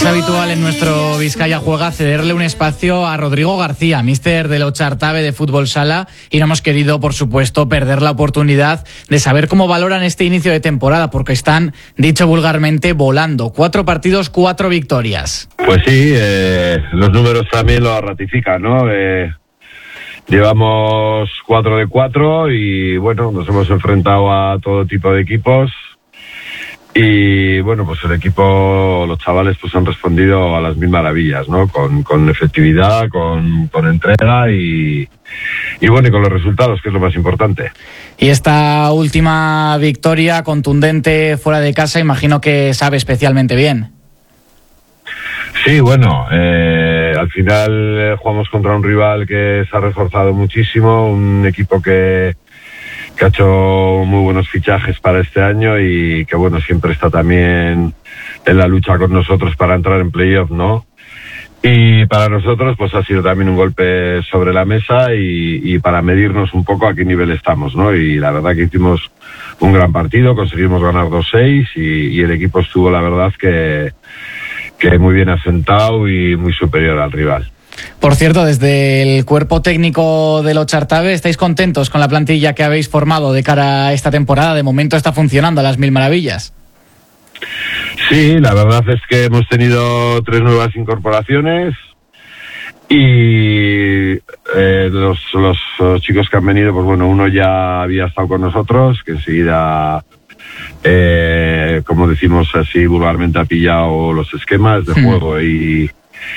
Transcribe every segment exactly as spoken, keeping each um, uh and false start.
habitual en nuestro Vizcaya Juega cederle un espacio a Rodrigo García, míster del Otxartabe de Fútbol Sala, y no hemos querido, por supuesto, perder la oportunidad de saber cómo valoran este inicio de temporada, porque están, dicho vulgarmente, volando. Cuatro partidos, cuatro victorias. Pues sí, eh, los números también lo ratifican, ¿no? Eh, llevamos cuatro de cuatro y, bueno, nos hemos enfrentado a todo tipo de equipos. Y bueno, pues el equipo, los chavales pues han respondido a las mil maravillas, ¿no? Con, con efectividad, con, con entrega y, y bueno, y con los resultados, que es lo más importante. Y esta última victoria contundente fuera de casa, imagino que sabe especialmente bien. Sí, bueno, eh, al final eh, jugamos contra un rival que se ha reforzado muchísimo, un equipo que que ha hecho muy buenos fichajes para este año y que, bueno, siempre está también en la lucha con nosotros para entrar en playoff, ¿no? Y para nosotros, pues ha sido también un golpe sobre la mesa y, y para medirnos un poco a qué nivel estamos, ¿no? Y la verdad que hicimos un gran partido, conseguimos ganar dos seis y, y el equipo estuvo, la verdad, que, que muy bien asentado y muy superior al rival. Por cierto, desde el cuerpo técnico del Otxartabe, ¿estáis contentos con la plantilla que habéis formado de cara a esta temporada? De momento está funcionando a las mil maravillas. Sí, la verdad es que hemos tenido tres nuevas incorporaciones y eh, los, los, los chicos que han venido, pues bueno, uno ya había estado con nosotros, que enseguida, eh, como decimos así vulgarmente, ha pillado los esquemas de juego y...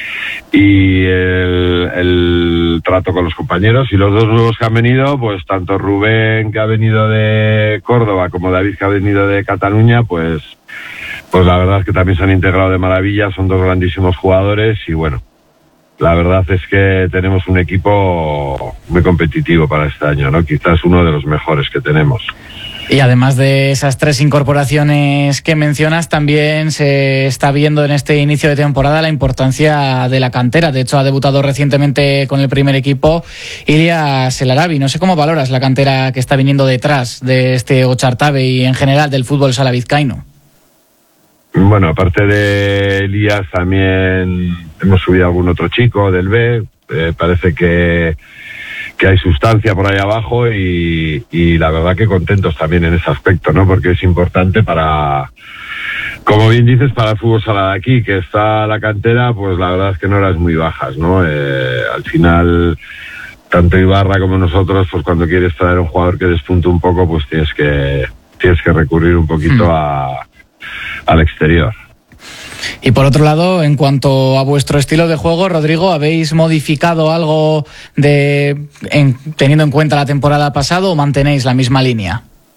y el, el trato con los compañeros, y los dos nuevos que han venido, pues tanto Rubén, que ha venido de Córdoba, como David, que ha venido de Cataluña, pues pues la verdad es que también se han integrado de maravilla, son dos grandísimos jugadores y bueno, la verdad es que tenemos un equipo muy competitivo para este año, ¿no? Quizás uno de los mejores que tenemos. Y además de esas tres incorporaciones que mencionas, también se está viendo en este inicio de temporada la importancia de la cantera. De hecho, ha debutado recientemente con el primer equipo Ilyas El Arabi. No sé cómo valoras la cantera que está viniendo detrás de este Otxartabe y en general del fútbol sala vizcaíno. Bueno, aparte de Ilyas, también hemos subido a algún otro chico del B. Eh, parece que... que hay sustancia por ahí abajo y, y la verdad que contentos también en ese aspecto, ¿no? Porque es importante para, como bien dices, para el fútbol sala de aquí, que está la cantera, pues la verdad es que no eran muy bajas, ¿no? Eh, al final, tanto Ibarra como nosotros, pues cuando quieres traer un jugador que despunte un poco, pues tienes que, tienes que recurrir un poquito a, al exterior. Y por otro lado, en cuanto a vuestro estilo de juego, Rodrigo, ¿habéis modificado algo de en, teniendo en cuenta la temporada pasada o mantenéis la misma línea?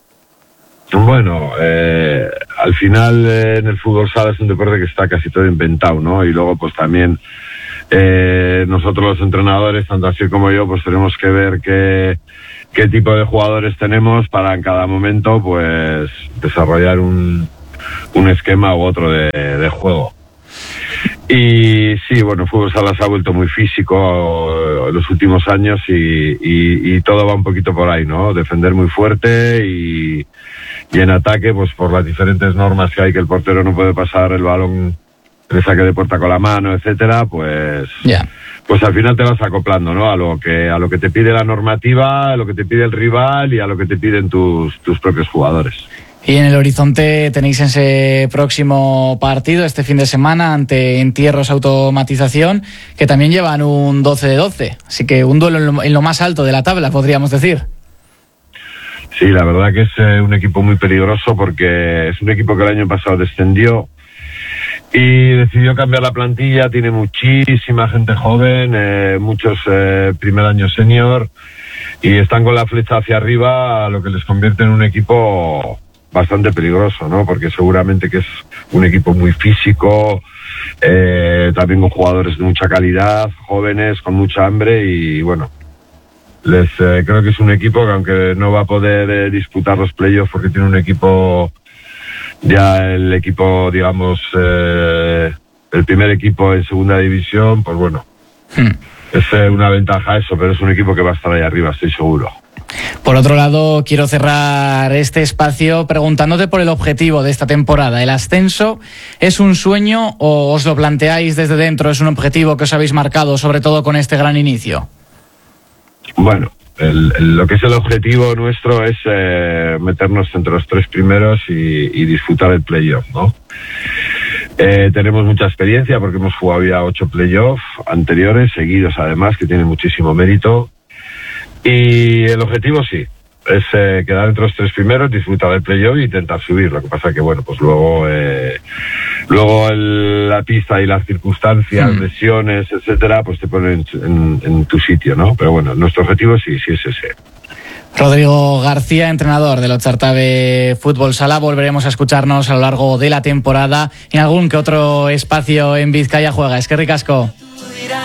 Bueno, eh, al final eh, en el fútbol sala es un deporte que está casi todo inventado, ¿no? Y luego pues también eh, nosotros los entrenadores, tanto así como yo, pues tenemos que ver qué, qué tipo de jugadores tenemos para en cada momento pues desarrollar un... un esquema u otro de, de juego. Y sí, bueno, el fútbol sala se ha vuelto muy físico en los últimos años y, y, y todo va un poquito por ahí, ¿no? Defender muy fuerte y, y en ataque, pues por las diferentes normas que hay, que el portero no puede pasar el balón en el saque de puerta con la mano, etcétera, pues yeah. pues al final te vas acoplando, ¿no? A lo que a lo que te pide la normativa, a lo que te pide el rival y a lo que te piden tus tus propios jugadores. Y en el horizonte tenéis ese próximo partido este fin de semana ante Entierros Automatización, que también llevan un doce de doce, así que un duelo en lo, en lo más alto de la tabla, podríamos decir. Sí, la verdad que es eh, un equipo muy peligroso porque es un equipo que el año pasado descendió y decidió cambiar la plantilla, tiene muchísima gente joven, eh, muchos eh, primer año senior y están con la flecha hacia arriba, lo que les convierte en un equipo bastante peligroso, ¿no? Porque seguramente que es un equipo muy físico, eh, también con jugadores de mucha calidad, jóvenes, con mucha hambre y bueno, les eh, creo que es un equipo que aunque no va a poder eh, disputar los playoffs porque tiene un equipo, ya el equipo, digamos, eh, el primer equipo en segunda división, pues bueno, hmm. es eh, una ventaja eso, pero es un equipo que va a estar ahí arriba, estoy seguro. Por otro lado, quiero cerrar este espacio preguntándote por el objetivo de esta temporada. ¿El ascenso es un sueño o os lo planteáis desde dentro? ¿Es un objetivo que os habéis marcado, sobre todo con este gran inicio? Bueno, el, el, lo que es el objetivo nuestro es eh, meternos entre los tres primeros y, y disfrutar el playoff, ¿no? Eh, tenemos mucha experiencia porque hemos jugado ya ocho playoffs anteriores, seguidos además, que tienen muchísimo mérito. Y el objetivo sí, es eh, quedar entre los tres primeros, disfrutar del playoff e intentar subir. Lo que pasa que, bueno, pues luego eh, luego el, la pista y las circunstancias, mm. lesiones, etcétera, pues te ponen en, en, en tu sitio, ¿no? Pero bueno, nuestro objetivo sí, sí es ese. Rodrigo García, entrenador del Otxartabe Fútbol Sala. Volveremos a escucharnos a lo largo de la temporada en algún que otro espacio en Vizcaya Juega. Es que ricasco.